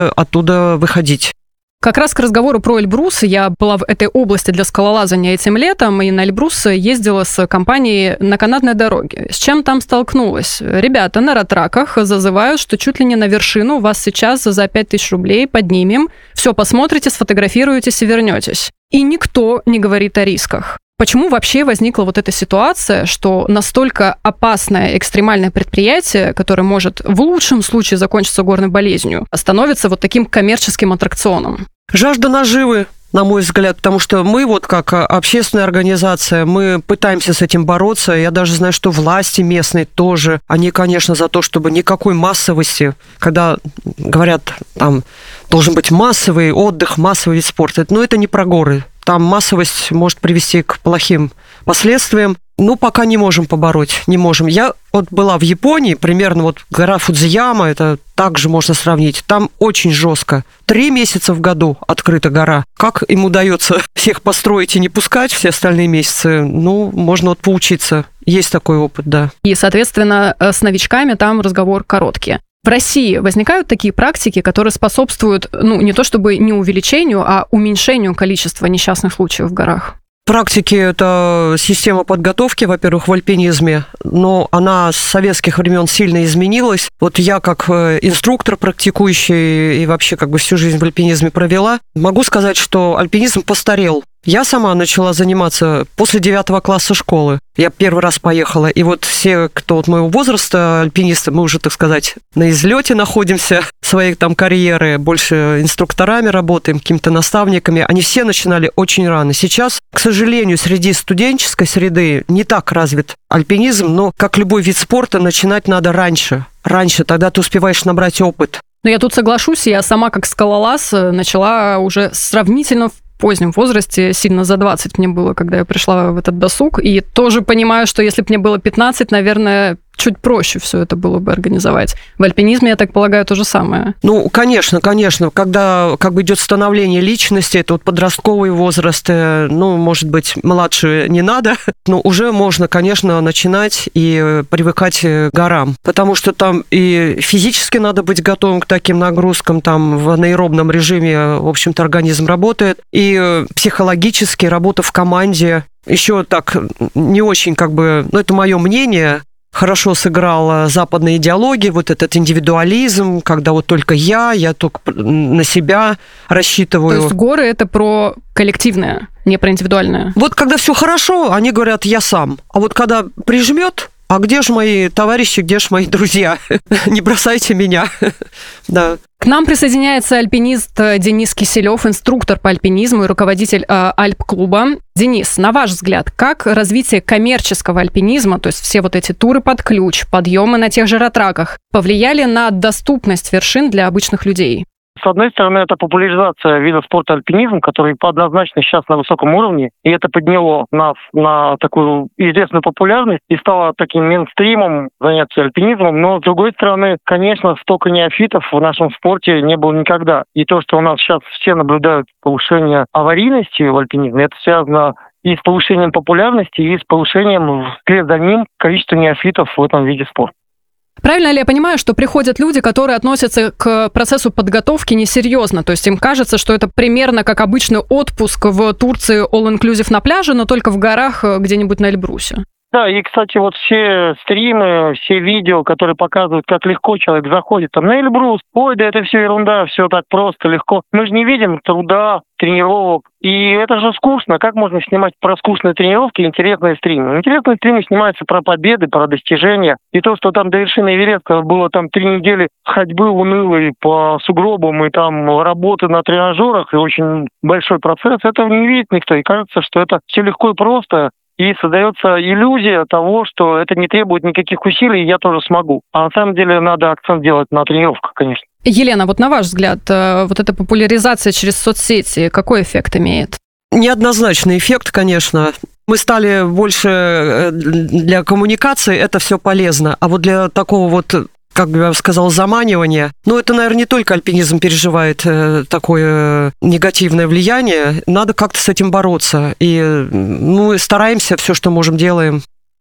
оттуда выходить. Как раз к разговору про Эльбрус. Я была в этой области для скалолазания этим летом, и на Эльбрус ездила с компанией на канатной дороге. С чем там столкнулась? Ребята на ратраках зазывают, что чуть ли не на вершину вас сейчас за 5000 рублей поднимем, все посмотрите, сфотографируетесь и вернетесь. И никто не говорит о рисках. Почему вообще возникла вот эта ситуация, что настолько опасное экстремальное предприятие, которое может в лучшем случае закончиться горной болезнью, становится вот таким коммерческим аттракционом? Жажда наживы, на мой взгляд, потому что мы вот как общественная организация, мы пытаемся с этим бороться. Я даже знаю, что власти местные тоже, они, конечно, за то, чтобы никакой массовости, когда говорят, там должен быть массовый отдых, массовый вид спорта, но это не про горы. Там массовость может привести к плохим последствиям. Ну, пока не можем побороть, не можем. Я вот была в Японии, примерно вот гора Фудзияма, это также можно сравнить. Там очень жестко. 3 месяца в году открыта гора. Как им удается всех построить и не пускать все остальные месяцы? Ну, можно вот поучиться. Есть такой опыт, да. И, соответственно, с новичками там разговор короткий. В России возникают такие практики, которые способствуют, не то чтобы не увеличению, а уменьшению количества несчастных случаев в горах? Практики – это система подготовки, во-первых, в альпинизме, но она с советских времен сильно изменилась. Вот я как инструктор практикующий и вообще как бы всю жизнь в альпинизме провела, могу сказать, что альпинизм постарел. Я сама начала заниматься после 9 класса школы. Я первый раз поехала, и вот все, кто от моего возраста, альпинисты, мы уже, так сказать, на излете находимся своей там карьеры, больше инструкторами работаем, какими-то наставниками. Они все начинали очень рано. Сейчас, к сожалению, среди студенческой среды не так развит альпинизм, но, как любой вид спорта, начинать надо раньше. Раньше, тогда ты успеваешь набрать опыт. Но я тут соглашусь, я сама как скалолаз начала уже сравнительно в позднем возрасте, сильно за 20 мне было, когда я пришла в этот досуг, и тоже понимаю, что если бы мне было 15, наверное, чуть проще все это было бы организовать. В альпинизме, я так полагаю, то же самое. Ну, конечно. Когда как бы идет становление личности, это вот подростковый возраст, может быть, младше не надо, но уже можно, конечно, начинать и привыкать к горам. Потому что там и физически надо быть готовым к таким нагрузкам, там в анаэробном режиме, в общем-то, организм работает, и психологически работа в команде. Еще так не очень, это мое мнение, хорошо сыграла западная идеология, вот этот индивидуализм, когда вот только я только на себя рассчитываю. То есть горы – это про коллективное, не про индивидуальное? Вот когда все хорошо, они говорят «я сам». А вот когда прижмет, а где же мои товарищи, где же мои друзья? Не бросайте меня. Да. К нам присоединяется альпинист Денис Киселев, инструктор по альпинизму и руководитель Альп-клуба. Денис, на ваш взгляд, как развитие коммерческого альпинизма, то есть все вот эти туры под ключ, подъемы на тех же ратраках, повлияли на доступность вершин для обычных людей? С одной стороны, это популяризация вида спорта альпинизм, который однозначно сейчас на высоком уровне, и это подняло нас на такую известную популярность и стало таким мейнстримом заняться альпинизмом. Но, с другой стороны, конечно, столько неофитов в нашем спорте не было никогда. И то, что у нас сейчас все наблюдают повышение аварийности в альпинизме, это связано и с повышением популярности, и с повышением, вслед за ним, количества неофитов в этом виде спорта. Правильно ли я понимаю, что приходят люди, которые относятся к процессу подготовки несерьезно? То есть им кажется, что это примерно как обычный отпуск в Турции all-inclusive на пляже, но только в горах где-нибудь на Эльбрусе? Да, и, кстати, вот все стримы, все видео, которые показывают, как легко человек заходит там на Эльбрус, ой, да это все ерунда, все так просто, легко. Мы же не видим труда, тренировок, и это же скучно. Как можно снимать про скучные тренировки интересные стримы? Интересные стримы снимаются про победы, про достижения. И то, что там до вершины Эвереста было там 3 недели ходьбы унылой по сугробам и там работы на тренажерах, и очень большой процесс, этого не видит никто. И кажется, что это все легко и просто. И создается иллюзия того, что это не требует никаких усилий, и я тоже смогу. А на самом деле надо акцент делать на тренировках, конечно. Елена, вот на ваш взгляд, вот эта популяризация через соцсети, какой эффект имеет? Неоднозначный эффект, конечно. Мы стали больше для коммуникации, это все полезно. А вот для такого вот, как бы я сказал, заманивания, это, наверное, не только альпинизм переживает такое негативное влияние. Надо как-то с этим бороться. И мы стараемся, все, что можем, делаем.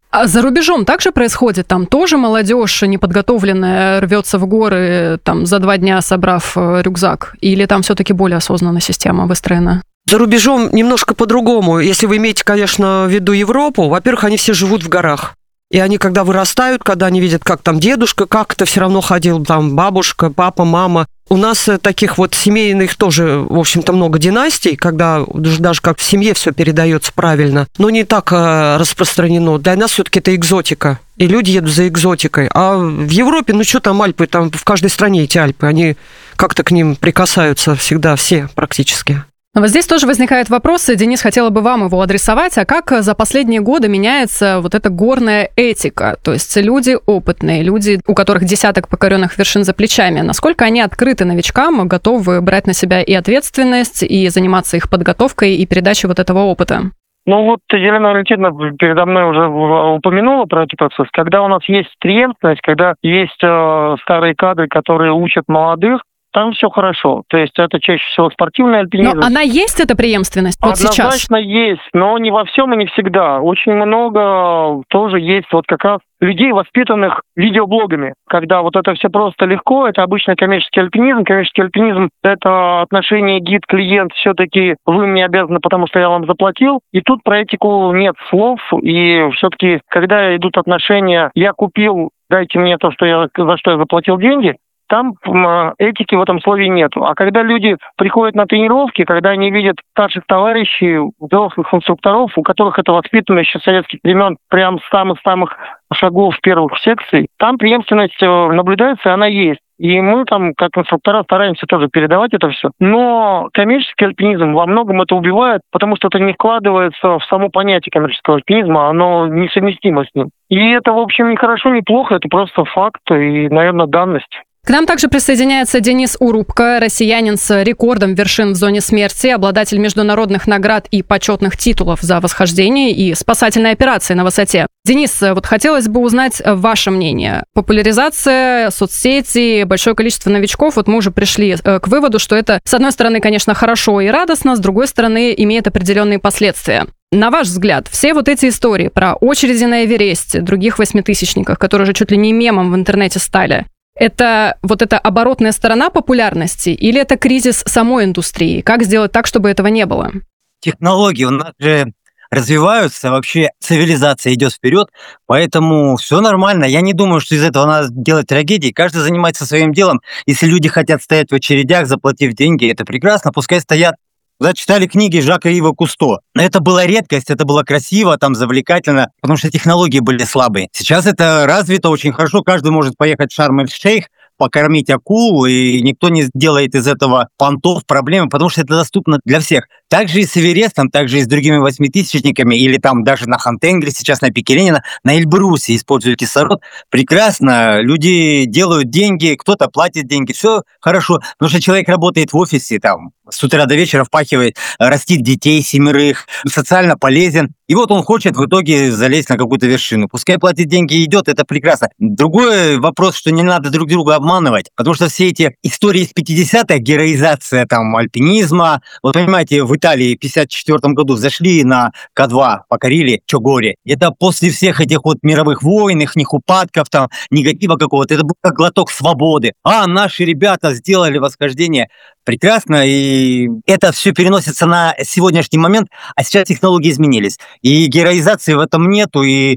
А за рубежом также происходит? Там тоже молодежь неподготовленная рвется в горы, там, за 2 дня собрав рюкзак? Или там все-таки более осознанная система выстроена? За рубежом немножко по-другому. Если вы имеете, конечно, в виду Европу, во-первых, они все живут в горах. И они, когда вырастают, когда они видят, как там дедушка как-то все равно ходил, там бабушка, папа, мама. У нас таких вот семейных тоже, в общем-то, много династий, когда даже как в семье все передается правильно, но не так распространено. Для нас все-таки это экзотика, и люди едут за экзотикой. А в Европе, ну что там Альпы, там в каждой стране эти Альпы, они как-то к ним прикасаются всегда все практически. Вот здесь тоже возникает вопрос, Денис, хотела бы вам его адресовать, а как за последние годы меняется вот эта горная этика? То есть люди опытные, люди, у которых десяток покоренных вершин за плечами, насколько они открыты новичкам, готовы брать на себя и ответственность, и заниматься их подготовкой и передачей вот этого опыта? Ну вот Елена Валентиновна передо мной уже упомянула про этот процесс. Когда у нас есть преемственность, когда есть старые кадры, которые учат молодых, там все хорошо. То есть это чаще всего спортивный альпинизм. Но она есть, эта преемственность, вот сейчас? Однозначно есть, но не во всем и не всегда. Очень много тоже есть вот как раз людей, воспитанных видеоблогами. Когда вот это все просто легко, это обычно коммерческий альпинизм. Коммерческий альпинизм – это отношение гид-клиент, все-таки вы мне обязаны, потому что я вам заплатил. И тут про этику нет слов. И все-таки, когда идут отношения «я купил, дайте мне то, за что я заплатил деньги», там этики в этом слове нет. А когда люди приходят на тренировки, когда они видят старших товарищей, взрослых инструкторов, у которых это воспитано еще с советских времен, прям с самых-самых шагов первых секций, там преемственность наблюдается, она есть. И мы там, как инструктора, стараемся тоже передавать это все. Но коммерческий альпинизм во многом это убивает, потому что это не вкладывается в само понятие коммерческого альпинизма, оно несовместимо с ним. И это, в общем, ни хорошо, ни плохо, это просто факт и, наверное, данность. К нам также присоединяется Денис Урубко, россиянин с рекордом вершин в зоне смерти, обладатель международных наград и почетных титулов за восхождение и спасательные операции на высоте. Денис, вот хотелось бы узнать ваше мнение. Популяризация, соцсети, большое количество новичков, вот мы уже пришли к выводу, что это, с одной стороны, конечно, хорошо и радостно, с другой стороны, имеет определенные последствия. На ваш взгляд, все вот эти истории про очереди на Эвересте, других 8-тысячниках, которые уже чуть ли не мемом в интернете стали, это вот эта оборотная сторона популярности или это кризис самой индустрии? Как сделать так, чтобы этого не было? Технологии у нас же развиваются, вообще цивилизация идет вперед, поэтому все нормально. Я не думаю, что из этого надо делать трагедии. Каждый занимается своим делом. Если люди хотят стоять в очередях, заплатив деньги, это прекрасно, пускай стоят. Да, читали книги Жака Ива Кусто. Это была редкость, это было красиво, там завлекательно, потому что технологии были слабые. Сейчас это развито очень хорошо, каждый может поехать в Шарм-эль-Шейх, покормить акул, и никто не делает из этого понтов, проблемы, потому что это доступно для всех. Также и с Эверестом, также и с другими 8-тысячниками, или там даже на Хантенгри, сейчас на пике Ленина, на Эльбрусе используют кислород. Прекрасно, люди делают деньги, кто-то платит деньги, все хорошо, потому что человек работает в офисе, там, с утра до вечера впахивает, растит детей 7, социально полезен. И вот он хочет в итоге залезть на какую-то вершину. Пускай платит деньги и идет, это прекрасно. Другой вопрос, что не надо друг друга обманывать, потому что все эти истории из 50-х, героизация там альпинизма, вот понимаете, в Италии в 54 году зашли на К2, покорили Чогори. Это после всех этих вот мировых войн, их упадков, там, негатива какого-то, это был как глоток свободы. А наши ребята сделали восхождение. Прекрасно, и это все переносится на сегодняшний момент, а сейчас технологии изменились. И героизации в этом нету, и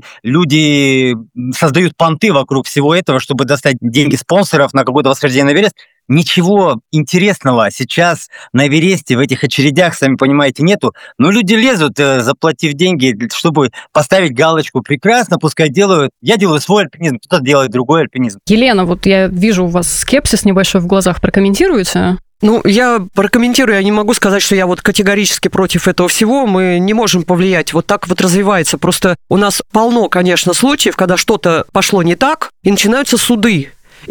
люди создают понты вокруг всего этого, чтобы достать деньги спонсоров на какое-то восхождение на Эверест. Ничего интересного сейчас на Эвересте в этих очередях, сами понимаете, нету. Но люди лезут, заплатив деньги, чтобы поставить галочку. Прекрасно, пускай делают. Я делаю свой альпинизм, кто-то делает другой альпинизм. Елена, вот я вижу у вас скепсис небольшой в глазах. Прокомментируете? Ну, я прокомментирую, я не могу сказать, что я вот категорически против этого всего, мы не можем повлиять, вот так вот развивается. Просто у нас полно, конечно, случаев, когда что-то пошло не так, и начинаются суды.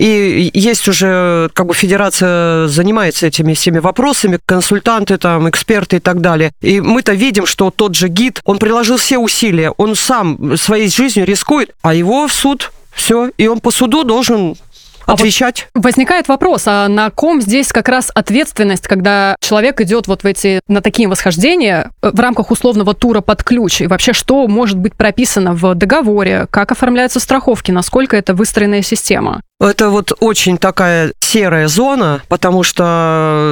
И есть уже, как бы, федерация занимается этими всеми вопросами, консультанты, там, эксперты и так далее. И мы-то видим, что тот же гид, он приложил все усилия, он сам своей жизнью рискует, а его в суд, все, и он по суду должен отвечать. Вот возникает вопрос, а на ком здесь как раз ответственность, когда человек идет вот на такие восхождения в рамках условного тура под ключ? И вообще, что может быть прописано в договоре? Как оформляются страховки? Насколько это выстроенная система? Это вот очень такая серая зона, потому что